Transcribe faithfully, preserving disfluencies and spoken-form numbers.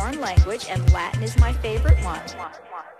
foreign language, and Latin is my favorite one.